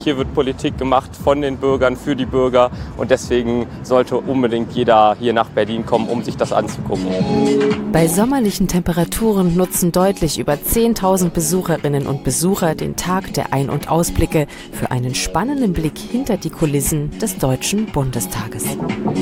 Hier wird Politik gemacht von den Bürgern, für die Bürger und deswegen sollte unbedingt jeder hier nach Berlin kommen, um sich das anzugucken. Bei sommerlichen Temperaturen nutzen deutlich über 10.000 Besucherinnen und Besucher den Tag der Ein- und Ausblicke für einen spannenden Blick hinter die Kulissen des Deutschen Bundestages.